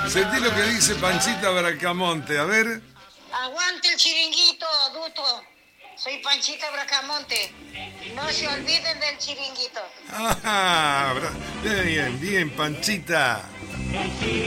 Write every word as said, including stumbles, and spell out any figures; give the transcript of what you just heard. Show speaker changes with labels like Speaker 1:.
Speaker 1: Sentí lo que dice Panchita Bracamonte, a ver.
Speaker 2: Aguante el chiringuito, Duto. Soy Panchita Bracamonte. No se olviden del chiringuito.
Speaker 1: Ah, bien, bien, Panchita.